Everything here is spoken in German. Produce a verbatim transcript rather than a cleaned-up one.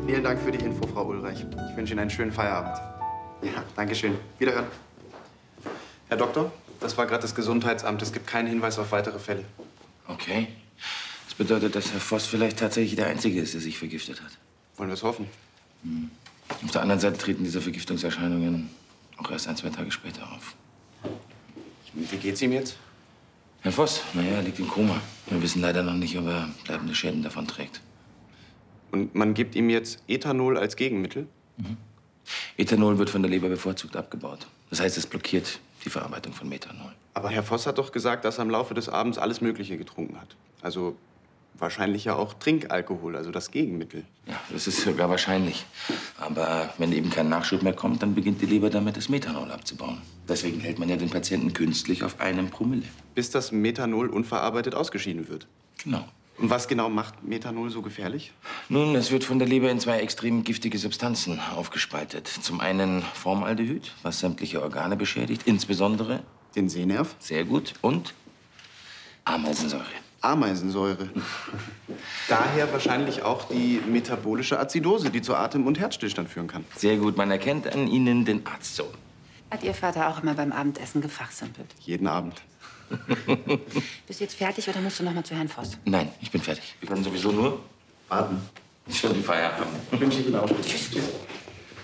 Vielen Dank für die Info, Frau Ulreich. Ich wünsche Ihnen einen schönen Feierabend. Ja, danke schön. Wiederhören. Herr Doktor, das war gerade das Gesundheitsamt. Es gibt keinen Hinweis auf weitere Fälle. Okay. Das bedeutet, dass Herr Voss vielleicht tatsächlich der Einzige ist, der sich vergiftet hat. Wollen wir es hoffen? Hm. Auf der anderen Seite treten diese Vergiftungserscheinungen auch erst ein, zwei Tage später auf. Wie geht's ihm jetzt? Herr Voss, naja, er liegt im Koma. Wir wissen leider noch nicht, ob er bleibende Schäden davon trägt. Und man gibt ihm jetzt Ethanol als Gegenmittel? Mhm. Ethanol wird von der Leber bevorzugt abgebaut. Das heißt, es blockiert die Verarbeitung von Methanol. Aber Herr Voss hat doch gesagt, dass er im Laufe des Abends alles Mögliche getrunken hat. Also wahrscheinlich ja auch Trinkalkohol, also das Gegenmittel. Ja, das ist sogar wahrscheinlich. Aber wenn eben kein Nachschub mehr kommt, dann beginnt die Leber damit, das Methanol abzubauen. Deswegen hält man ja den Patienten künstlich auf einem Promille. Bis das Methanol unverarbeitet ausgeschieden wird. Genau. Und was genau macht Methanol so gefährlich? Nun, es wird von der Leber in zwei extrem giftige Substanzen aufgespaltet. Zum einen Formaldehyd, was sämtliche Organe beschädigt, insbesondere den Sehnerv. Sehr gut. Und Ameisensäure. Ameisensäure. Daher wahrscheinlich auch die metabolische Azidose, die zu Atem- und Herzstillstand führen kann. Sehr gut. Man erkennt an Ihnen den Arztsohn. Hat Ihr Vater auch immer beim Abendessen gefachsimpelt? Jeden Abend. Bist du jetzt fertig oder musst du noch mal zu Herrn Voss? Nein, ich bin fertig. Wir können sowieso nur warten. Schon die Feierabend. Wünsche ich Ihnen auch. Tschüss. Tschüss.